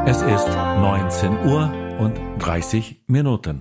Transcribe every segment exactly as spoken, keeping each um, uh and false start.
Es ist neunzehn Uhr und dreißig Minuten.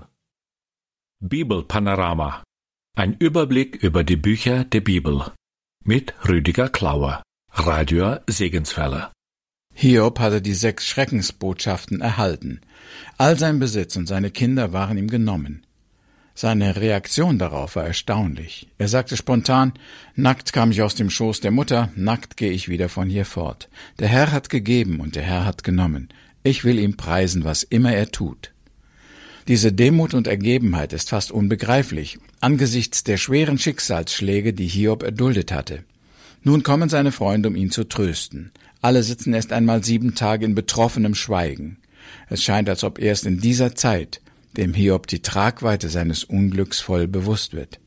Bibelpanorama. Ein Überblick über die Bücher der Bibel. Mit Rüdiger Klauer, Radio Segenswelle. Hiob hatte die sechs Schreckensbotschaften erhalten. All sein Besitz und seine Kinder waren ihm genommen. Seine Reaktion darauf war erstaunlich. Er sagte spontan: Nackt kam ich aus dem Schoß der Mutter, nackt gehe ich wieder von hier fort. Der Herr hat gegeben und der Herr hat genommen. Ich will ihm preisen, was immer er tut. Diese Demut und Ergebenheit ist fast unbegreiflich, angesichts der schweren Schicksalsschläge, die Hiob erduldet hatte. Nun kommen seine Freunde, um ihn zu trösten. Alle sitzen erst einmal sieben Tage in betroffenem Schweigen. Es scheint, als ob erst in dieser Zeit dem Hiob die Tragweite seines Unglücks voll bewusst wird.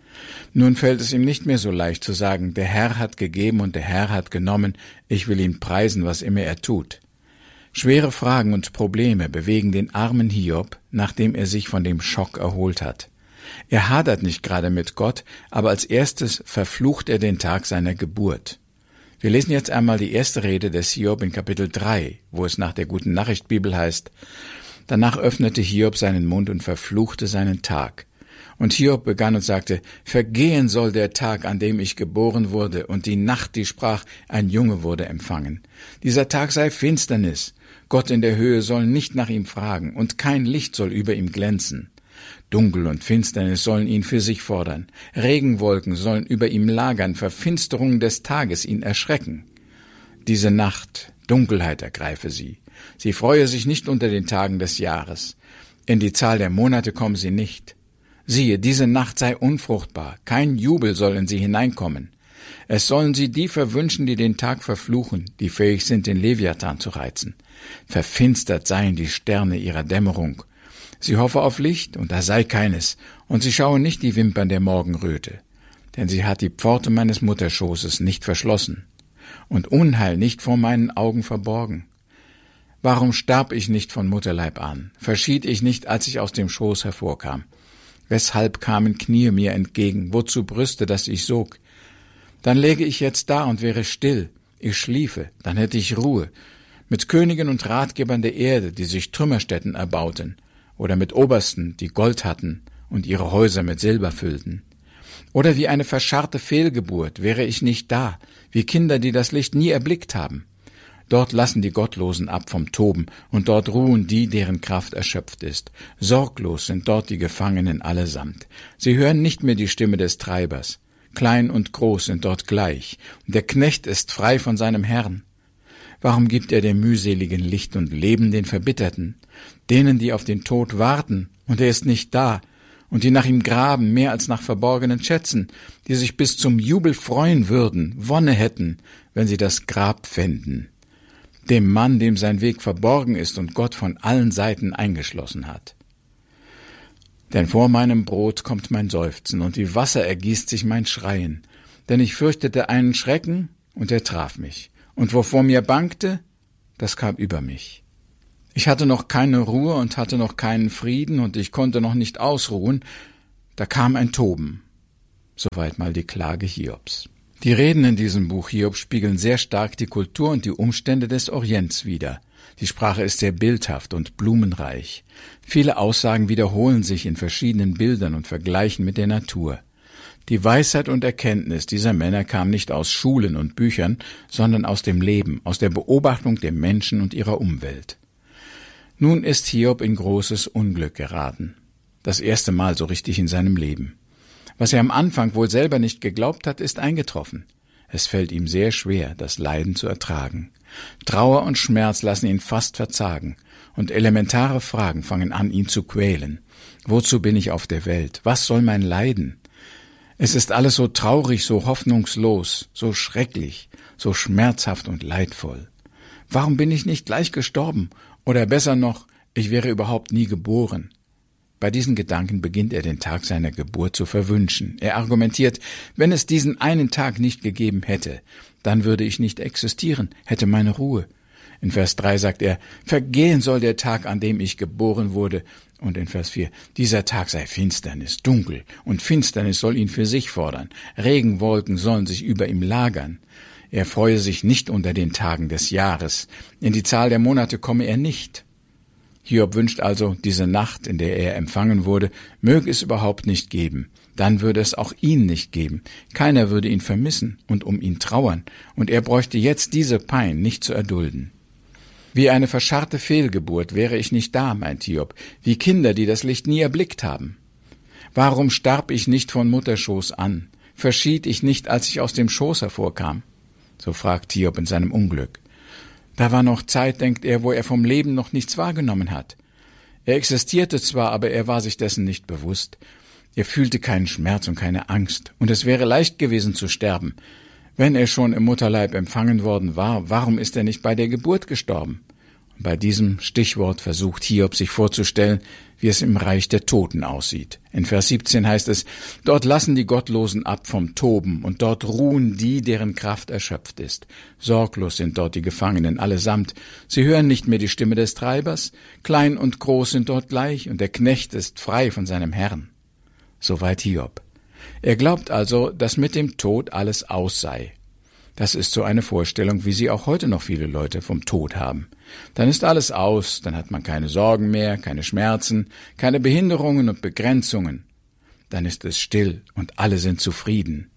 Nun fällt es ihm nicht mehr so leicht zu sagen, der Herr hat gegeben und der Herr hat genommen, ich will ihn preisen, was immer er tut. Schwere Fragen und Probleme bewegen den armen Hiob, nachdem er sich von dem Schock erholt hat. Er hadert nicht gerade mit Gott, aber als erstes verflucht er den Tag seiner Geburt. Wir lesen jetzt einmal die erste Rede des Hiob in Kapitel drei, wo es nach der Guten Nachricht Bibel heißt: Danach öffnete Hiob seinen Mund und verfluchte seinen Tag. Und Hiob begann und sagte: Vergehen soll der Tag, an dem ich geboren wurde, und die Nacht, die sprach, ein Junge wurde empfangen. Dieser Tag sei Finsternis. Gott in der Höhe soll nicht nach ihm fragen, und kein Licht soll über ihm glänzen. Dunkel und Finsternis sollen ihn für sich fordern. Regenwolken sollen über ihm lagern, Verfinsterungen des Tages ihn erschrecken. Diese Nacht, Dunkelheit ergreife sie. Sie freue sich nicht unter den Tagen des Jahres. In die Zahl der Monate kommen sie nicht. Siehe, diese Nacht sei unfruchtbar, kein Jubel soll in sie hineinkommen. Es sollen sie die verwünschen, die den Tag verfluchen, die fähig sind, den Leviathan zu reizen. Verfinstert seien die Sterne ihrer Dämmerung. Sie hoffe auf Licht, und da sei keines, und sie schaue nicht die Wimpern der Morgenröte. Denn sie hat die Pforte meines Mutterschoßes nicht verschlossen und Unheil nicht vor meinen Augen verborgen. Warum starb ich nicht von Mutterleib an? Verschied ich nicht, als ich aus dem Schoß hervorkam? Weshalb kamen Knie mir entgegen? Wozu Brüste, dass ich sog? Dann läge ich jetzt da und wäre still. Ich schliefe, dann hätte ich Ruhe. Mit Königen und Ratgebern der Erde, die sich Trümmerstätten erbauten, oder mit Obersten, die Gold hatten und ihre Häuser mit Silber füllten. Oder wie eine verscharrte Fehlgeburt wäre ich nicht da, wie Kinder, die das Licht nie erblickt haben. Dort lassen die Gottlosen ab vom Toben, und dort ruhen die, deren Kraft erschöpft ist. Sorglos sind dort die Gefangenen allesamt. Sie hören nicht mehr die Stimme des Treibers. Klein und groß sind dort gleich, und der Knecht ist frei von seinem Herrn. Warum gibt er dem mühseligen Licht und Leben den Verbitterten, denen, die auf den Tod warten, und er ist nicht da, und die nach ihm graben, mehr als nach verborgenen Schätzen, die sich bis zum Jubel freuen würden, Wonne hätten, wenn sie das Grab fänden? Dem Mann, dem sein Weg verborgen ist und Gott von allen Seiten eingeschlossen hat. Denn vor meinem Brot kommt mein Seufzen, und wie Wasser ergießt sich mein Schreien. Denn ich fürchtete einen Schrecken, und er traf mich. Und wovor mir bangte, das kam über mich. Ich hatte noch keine Ruhe und hatte noch keinen Frieden, und ich konnte noch nicht ausruhen. Da kam ein Toben. Soweit mal die Klage Hiobs. Die Reden in diesem Buch Hiob spiegeln sehr stark die Kultur und die Umstände des Orients wider. Die Sprache ist sehr bildhaft und blumenreich. Viele Aussagen wiederholen sich in verschiedenen Bildern und Vergleichen mit der Natur. Die Weisheit und Erkenntnis dieser Männer kam nicht aus Schulen und Büchern, sondern aus dem Leben, aus der Beobachtung der Menschen und ihrer Umwelt. Nun ist Hiob in großes Unglück geraten. Das erste Mal so richtig in seinem Leben. Was er am Anfang wohl selber nicht geglaubt hat, ist eingetroffen. Es fällt ihm sehr schwer, das Leiden zu ertragen. Trauer und Schmerz lassen ihn fast verzagen, und elementare Fragen fangen an, ihn zu quälen. Wozu bin ich auf der Welt? Was soll mein Leiden? Es ist alles so traurig, so hoffnungslos, so schrecklich, so schmerzhaft und leidvoll. Warum bin ich nicht gleich gestorben? Oder besser noch, ich wäre überhaupt nie geboren. Bei diesen Gedanken beginnt er den Tag seiner Geburt zu verwünschen. Er argumentiert, wenn es diesen einen Tag nicht gegeben hätte, dann würde ich nicht existieren, hätte meine Ruhe. In Vers drei sagt er, vergehen soll der Tag, an dem ich geboren wurde. Und in Vers vier, dieser Tag sei Finsternis, dunkel, und Finsternis soll ihn für sich fordern. Regenwolken sollen sich über ihm lagern. Er freue sich nicht unter den Tagen des Jahres. In die Zahl der Monate komme er nicht. Hiob wünscht also, diese Nacht, in der er empfangen wurde, möge es überhaupt nicht geben. Dann würde es auch ihn nicht geben. Keiner würde ihn vermissen und um ihn trauern, und er bräuchte jetzt diese Pein nicht zu erdulden. Wie eine verscharrte Fehlgeburt wäre ich nicht da, meint Hiob, wie Kinder, die das Licht nie erblickt haben. Warum starb ich nicht von Mutterschoß an? Verschied ich nicht, als ich aus dem Schoß hervorkam? So fragt Hiob in seinem Unglück. Da war noch Zeit, denkt er, wo er vom Leben noch nichts wahrgenommen hat. Er existierte zwar, aber er war sich dessen nicht bewusst. Er fühlte keinen Schmerz und keine Angst, und es wäre leicht gewesen zu sterben. Wenn er schon im Mutterleib empfangen worden war, warum ist er nicht bei der Geburt gestorben? Und bei diesem Stichwort versucht Hiob sich vorzustellen, wie es im Reich der Toten aussieht. In Vers siebzehn heißt es, dort lassen die Gottlosen ab vom Toben, und dort ruhen die, deren Kraft erschöpft ist. Sorglos sind dort die Gefangenen allesamt. Sie hören nicht mehr die Stimme des Treibers. Klein und groß sind dort gleich, und der Knecht ist frei von seinem Herrn. Soweit Hiob. Er glaubt also, dass mit dem Tod alles aus sei. Das ist so eine Vorstellung, wie sie auch heute noch viele Leute vom Tod haben. Dann ist alles aus, dann hat man keine Sorgen mehr, keine Schmerzen, keine Behinderungen und Begrenzungen. Dann ist es still und alle sind zufrieden.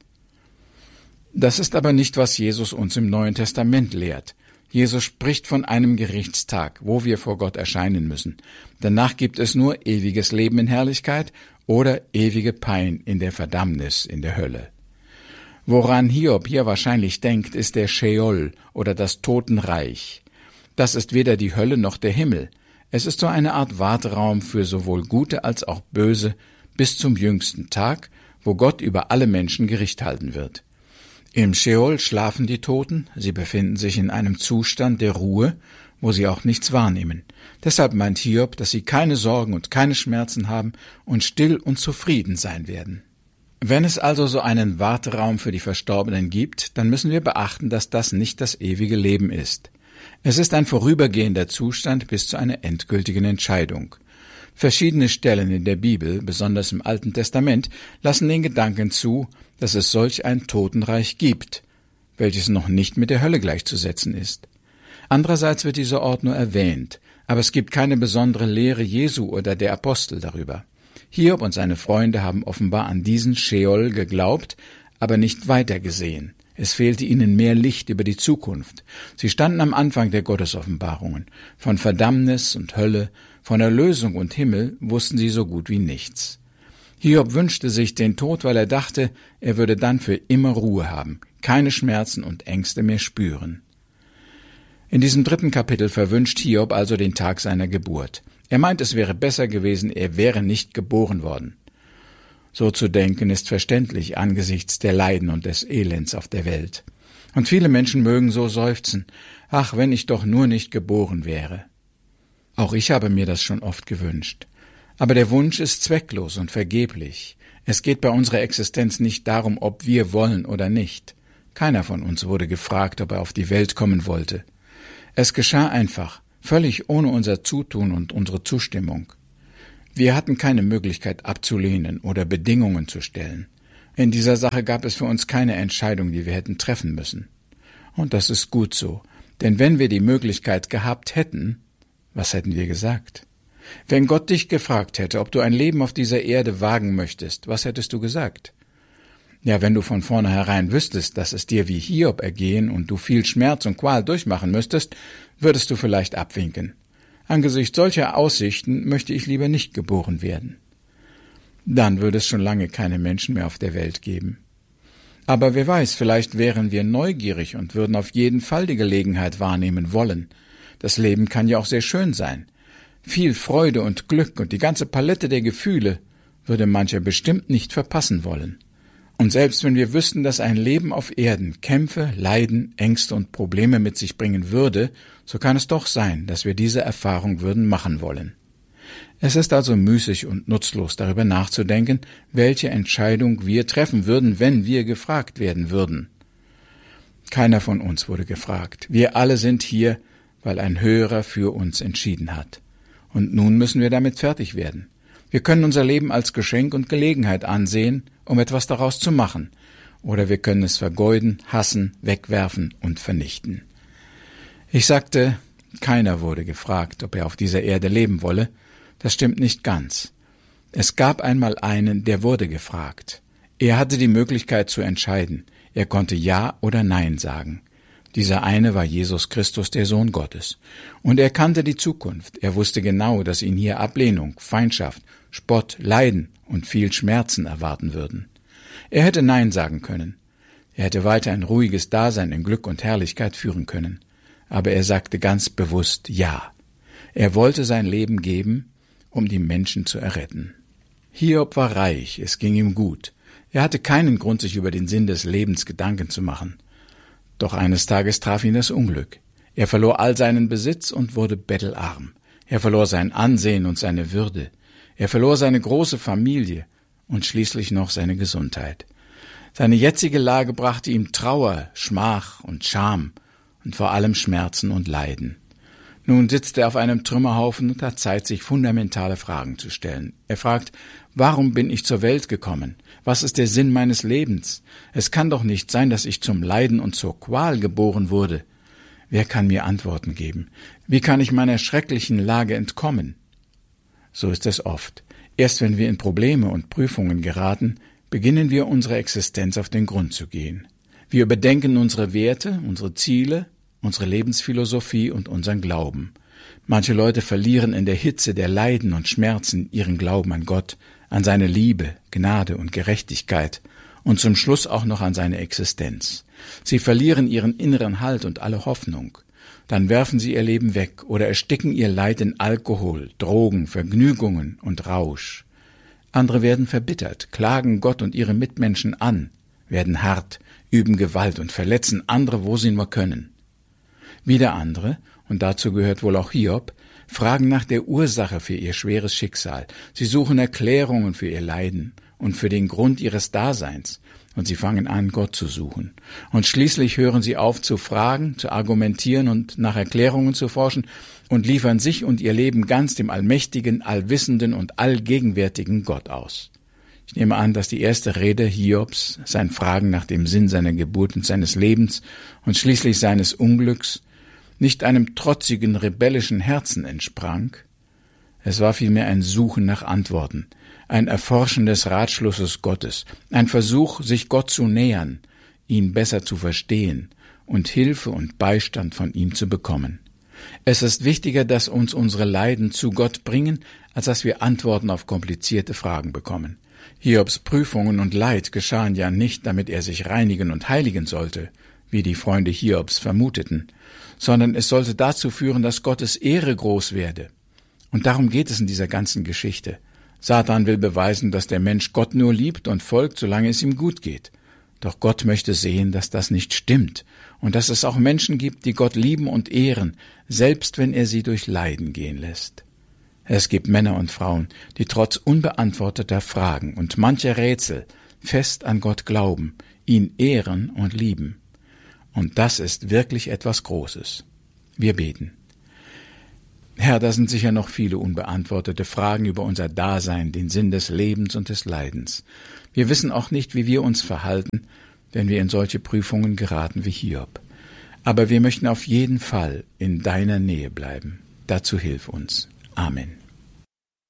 Das ist aber nicht, was Jesus uns im Neuen Testament lehrt. Jesus spricht von einem Gerichtstag, wo wir vor Gott erscheinen müssen. Danach gibt es nur ewiges Leben in Herrlichkeit oder ewige Pein in der Verdammnis, in der Hölle. Woran Hiob hier wahrscheinlich denkt, ist der Scheol oder das Totenreich. Das ist weder die Hölle noch der Himmel. Es ist so eine Art Warteraum für sowohl Gute als auch Böse bis zum jüngsten Tag, wo Gott über alle Menschen Gericht halten wird. Im Scheol schlafen die Toten, sie befinden sich in einem Zustand der Ruhe, wo sie auch nichts wahrnehmen. Deshalb meint Hiob, dass sie keine Sorgen und keine Schmerzen haben und still und zufrieden sein werden. Wenn es also so einen Warteraum für die Verstorbenen gibt, dann müssen wir beachten, dass das nicht das ewige Leben ist. Es ist ein vorübergehender Zustand bis zu einer endgültigen Entscheidung. Verschiedene Stellen in der Bibel, besonders im Alten Testament, lassen den Gedanken zu, dass es solch ein Totenreich gibt, welches noch nicht mit der Hölle gleichzusetzen ist. Andererseits wird dieser Ort nur erwähnt, aber es gibt keine besondere Lehre Jesu oder der Apostel darüber. Hiob und seine Freunde haben offenbar an diesen Scheol geglaubt, aber nicht weitergesehen. Es fehlte ihnen mehr Licht über die Zukunft. Sie standen am Anfang der Gottesoffenbarungen. Von Verdammnis und Hölle, von Erlösung und Himmel wussten sie so gut wie nichts. Hiob wünschte sich den Tod, weil er dachte, er würde dann für immer Ruhe haben, keine Schmerzen und Ängste mehr spüren. In diesem dritten Kapitel verwünscht Hiob also den Tag seiner Geburt. Er meint, es wäre besser gewesen, er wäre nicht geboren worden. So zu denken ist verständlich angesichts der Leiden und des Elends auf der Welt. Und viele Menschen mögen so seufzen, ach, wenn ich doch nur nicht geboren wäre. Auch ich habe mir das schon oft gewünscht. Aber der Wunsch ist zwecklos und vergeblich. Es geht bei unserer Existenz nicht darum, ob wir wollen oder nicht. Keiner von uns wurde gefragt, ob er auf die Welt kommen wollte. Es geschah einfach, völlig ohne unser Zutun und unsere Zustimmung. Wir hatten keine Möglichkeit abzulehnen oder Bedingungen zu stellen. In dieser Sache gab es für uns keine Entscheidung, die wir hätten treffen müssen. Und das ist gut so, denn wenn wir die Möglichkeit gehabt hätten, was hätten wir gesagt? Wenn Gott dich gefragt hätte, ob du ein Leben auf dieser Erde wagen möchtest, was hättest du gesagt? Ja, wenn du von vornherein wüsstest, dass es dir wie Hiob ergehen und du viel Schmerz und Qual durchmachen müsstest, würdest du vielleicht abwinken. Angesichts solcher Aussichten möchte ich lieber nicht geboren werden. Dann würde es schon lange keine Menschen mehr auf der Welt geben. Aber wer weiß, vielleicht wären wir neugierig und würden auf jeden Fall die Gelegenheit wahrnehmen wollen. Das Leben kann ja auch sehr schön sein. Viel Freude und Glück und die ganze Palette der Gefühle würde mancher bestimmt nicht verpassen wollen. Und selbst wenn wir wüssten, dass ein Leben auf Erden Kämpfe, Leiden, Ängste und Probleme mit sich bringen würde, so kann es doch sein, dass wir diese Erfahrung würden machen wollen. Es ist also müßig und nutzlos, darüber nachzudenken, welche Entscheidung wir treffen würden, wenn wir gefragt werden würden. Keiner von uns wurde gefragt. Wir alle sind hier, weil ein Höherer für uns entschieden hat. Und nun müssen wir damit fertig werden. Wir können unser Leben als Geschenk und Gelegenheit ansehen, um etwas daraus zu machen. oder wir können es vergeuden, hassen, wegwerfen und vernichten. Ich sagte, keiner wurde gefragt, ob er auf dieser Erde leben wolle. Das stimmt nicht ganz. Es gab einmal einen, der wurde gefragt. Er hatte die Möglichkeit zu entscheiden. Er konnte Ja oder Nein sagen. Dieser eine war Jesus Christus, der Sohn Gottes. Und er kannte die Zukunft. Er wusste genau, dass ihn hier Ablehnung, Feindschaft, Spott, Leiden und viel Schmerzen erwarten würden. Er hätte Nein sagen können. Er hätte weiter ein ruhiges Dasein in Glück und Herrlichkeit führen können. Aber er sagte ganz bewusst Ja. Er wollte sein Leben geben, um die Menschen zu erretten. Hiob war reich, es ging ihm gut. Er hatte keinen Grund, sich über den Sinn des Lebens Gedanken zu machen. Doch eines Tages traf ihn das Unglück. Er verlor all seinen Besitz und wurde bettelarm. Er verlor sein Ansehen und seine Würde. Er verlor seine große Familie und schließlich noch seine Gesundheit. Seine jetzige Lage brachte ihm Trauer, Schmach und Scham und vor allem Schmerzen und Leiden. Nun sitzt er auf einem Trümmerhaufen und hat Zeit, sich fundamentale Fragen zu stellen. Er fragt, warum bin ich zur Welt gekommen? Was ist der Sinn meines Lebens? Es kann doch nicht sein, dass ich zum Leiden und zur Qual geboren wurde. Wer kann mir Antworten geben? Wie kann ich meiner schrecklichen Lage entkommen? So ist es oft. Erst wenn wir in Probleme und Prüfungen geraten, beginnen wir unserer Existenz auf den Grund zu gehen. Wir überdenken unsere Werte, unsere Ziele, unsere Lebensphilosophie und unseren Glauben. Manche Leute verlieren in der Hitze der Leiden und Schmerzen ihren Glauben an Gott, an seine Liebe, Gnade und Gerechtigkeit und zum Schluss auch noch an seine Existenz. Sie verlieren ihren inneren Halt und alle Hoffnung. Dann werfen sie ihr Leben weg oder ersticken ihr Leid in Alkohol, Drogen, Vergnügungen und Rausch. Andere werden verbittert, klagen Gott und ihre Mitmenschen an, werden hart, üben Gewalt und verletzen andere, wo sie nur können. Wieder andere, und dazu gehört wohl auch Hiob, fragen nach der Ursache für ihr schweres Schicksal. Sie suchen Erklärungen für ihr Leiden und für den Grund ihres Daseins, und sie fangen an, Gott zu suchen. Und schließlich hören sie auf zu fragen, zu argumentieren und nach Erklärungen zu forschen und liefern sich und ihr Leben ganz dem allmächtigen, allwissenden und allgegenwärtigen Gott aus. Ich nehme an, dass die erste Rede Hiobs, sein Fragen nach dem Sinn seiner Geburt und seines Lebens und schließlich seines Unglücks, nicht einem trotzigen, rebellischen Herzen entsprang. Es war vielmehr ein Suchen nach Antworten, ein Erforschen des Ratschlusses Gottes, ein Versuch, sich Gott zu nähern, ihn besser zu verstehen und Hilfe und Beistand von ihm zu bekommen. Es ist wichtiger, dass uns unsere Leiden zu Gott bringen, als dass wir Antworten auf komplizierte Fragen bekommen. Hiobs Prüfungen und Leid geschahen ja nicht, damit er sich reinigen und heiligen sollte, wie die Freunde Hiobs vermuteten, sondern es sollte dazu führen, dass Gottes Ehre groß werde. Und darum geht es in dieser ganzen Geschichte. Satan will beweisen, dass der Mensch Gott nur liebt und folgt, solange es ihm gut geht. Doch Gott möchte sehen, dass das nicht stimmt und dass es auch Menschen gibt, die Gott lieben und ehren, selbst wenn er sie durch Leiden gehen lässt. Es gibt Männer und Frauen, die trotz unbeantworteter Fragen und mancher Rätsel fest an Gott glauben, ihn ehren und lieben. Und das ist wirklich etwas Großes. Wir beten. Herr, da sind sicher noch viele unbeantwortete Fragen über unser Dasein, den Sinn des Lebens und des Leidens. Wir wissen auch nicht, wie wir uns verhalten, wenn wir in solche Prüfungen geraten wie Hiob. Aber wir möchten auf jeden Fall in deiner Nähe bleiben. Dazu hilf uns. Amen.